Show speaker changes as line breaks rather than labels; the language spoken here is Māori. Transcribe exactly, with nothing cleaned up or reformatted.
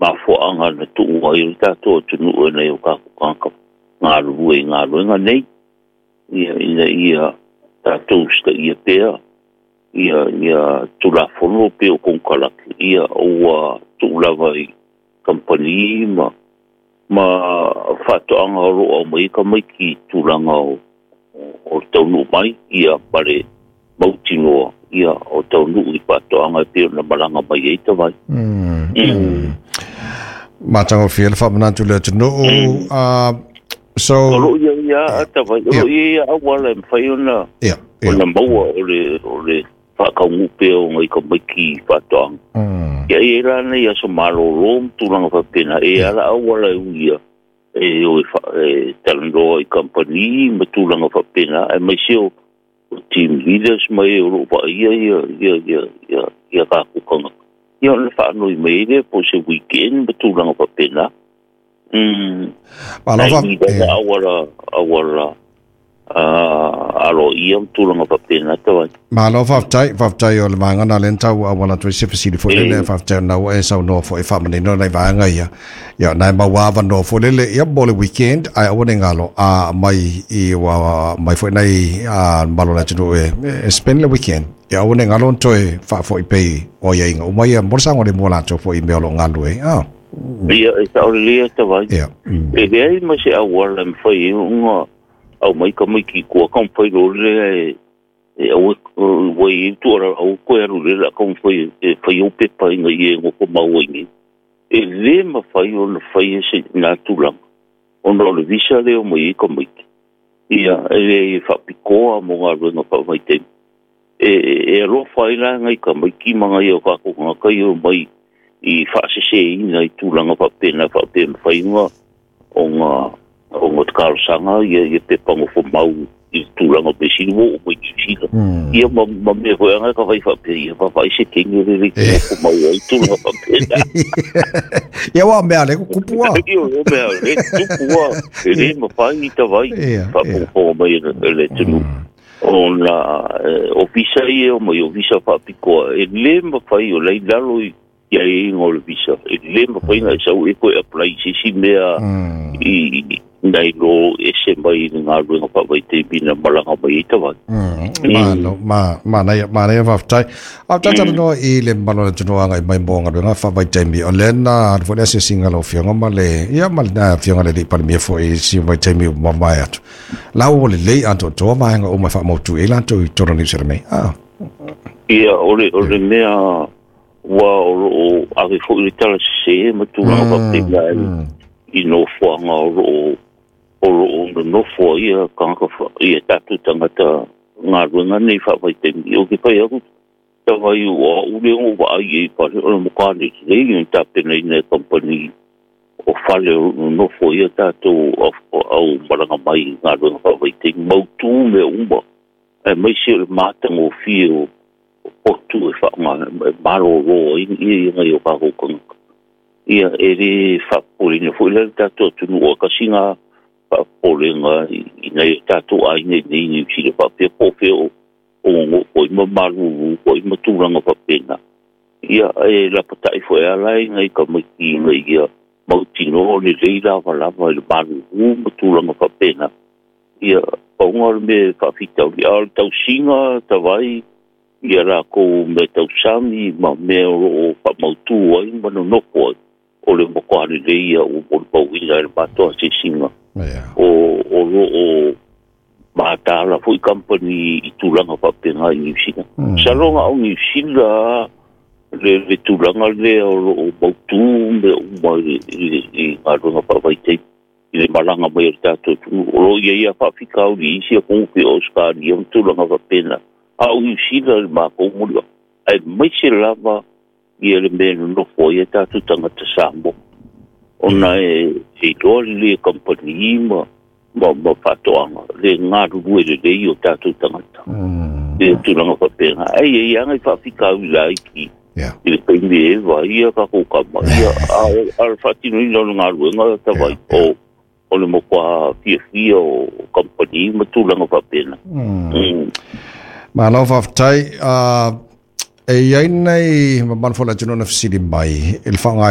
mafoanga na tuua i tato tunu nei o ka ka ngā rue ngā ruenga nei ia ia ia tato sta ia pea ia ia tula fono pe o konkalaki ia o tula vai company ma ma fatoanga ro o mai ka mai ki tulanga o o tonu mai ia pare mautino ia o tonu i fatoanga pe na balanga mai e te vai
mm matanga fiel fa mana tu le no uh so
ro ia ia ta vai ro ia awala mfaiona
ia
ona maua ole ole fa ka upe o ngai ka mai ki fatoanga ia era nei aso malo rom tulanga fa pena e ala awala ia e o e talando i company ma tulanga fa pena e mai sio team leaders mai o pa ia ia ia ia ia ia ka ku ia le fa no i meile po se weekend betulanga pa pena mm
ala va
awala awala ah alo ia betulanga pa pena to
ma lo va tai va tai o le manga na lenta wa wala to se fasili fo le va tai na o e sa no fo e fa mane no nei va nga ia ia na ma wa va no fo le ia bo le weekend ai o ne ngalo a mai i wa mai fo nei a malo la tino e spend le weekend ia o ne ngalo to e fa fo i pe o ia inga o mai mo sa ngore mo la to fo i me lo ngalo e ah
ia e sa o le ta vai ia e dei ma se a wala me foi un au mai ka mai ki ko ka foi lo le e o o i tu ora o ko era le la ka foi e foi o pe pa inga i ngo ko mau ingi e le ma fai o le fai se na tulang o no le visa le o mai ka mai ia e fa piko mo nga ro no pa mai te e e ro fai la ngai ka mai ki manga i o ka ko nga ka i o mai i fa se se i ngai tulang pa pena pa pe fai nga o nga o nga ka sanga i e pe pa mo fo mau i tulang pe si mo o mai si ia ma ma me ho nga ka vai fa pe ia fa vai se ke ngi le ko mau i tulang pa pena
ia wa me ale ku pua
ia wa me ale ku pua e ma fa i ta vai fa po mai le tunu on la ofisa i o mai ofisa fa piko e le ma fa i o le lalo ia i ngol visa e le ma fa i sa e ko apply si si mea i dai lo e se mai nga ro pa vai te bina malanga mai ta va
ma no ma ma na ma na va tai a ta ta no i le malo le no nga mai bonga nga fa vai te mi o le na fo le se singa lo fio nga male ia mal na fio nga le pa mi fo i si vai te mi ma mai atu la o le le anto to ma nga o ma fa mo tu e la to to no ni se me ah
ia o le o le mea wa o a ve fo le tala se ma tu nga pa te i no fo nga o o o no fo ia ka ka ia tatu tangata ngā runga nei whawai te mi o ke pai aku ta vai o u le o wa ai pa o mo ka ni nei ni ta pe nei nei company o fale no fo ia tatu au maranga mai ngā runga whawai te mau tu me umba e mai se le matang o fio o tu e wha ngā maro ro i i ngai o ka hokanga ia e re whapori fo ile tatu tunu o ka singa polenga i nei tatu ai nei nei ni si le pape po fe o o o ma malu o ma turanga pa pena ia e la pata i fo ala ngai ka mai ki ngai ia mautino le leila vala va le malu o ma turanga pa pena ia o ngor me fa fita o al tau singa ta vai ia ra ko me tau sami ma me o pa mautu ai ma no no ko o le mo ko ale ia o o pa ila le pato se singa o o o mata la foi company i tulanga pa pena i New Zealand salonga o New Zealand le le tulanga le o o bautu me o mai i arunga pa vai te i le malanga mai tato o ia ia pa fika o i sia ko pe Oscar i o tulanga pa pena a o New Zealand ma ko mo ai mai se lava i le me no foi tato tanga te sambo ona e e dole le company ma ma ma fatoanga le ngaru le le yo tatu tangata e tu nga pa pena ai ai nga fa fika ula ki
ya
e pe me va ia ka ko ka ma ia al fatino no ngaru nga ta vai o o le mo kwa fi fi o company ma tu nga pa pena
ma lo fa tai a e ai nei ma ban fo la tino na fsidi mai il fa